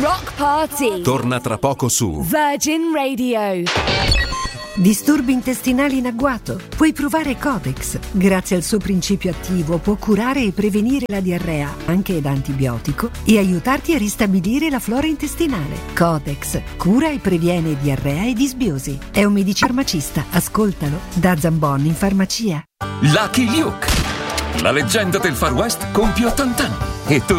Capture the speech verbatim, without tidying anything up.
Rock Party. Torna tra poco su Virgin Radio. Disturbi intestinali in agguato? Puoi provare Codex. Grazie al suo principio attivo può curare e prevenire la diarrea, anche da antibiotico, e aiutarti a ristabilire la flora intestinale. Codex cura e previene diarrea e disbiosi. È un medico-farmacista. Ascoltalo da Zambon in farmacia. Lucky Luke, la leggenda del Far West compie ottanta anni e tu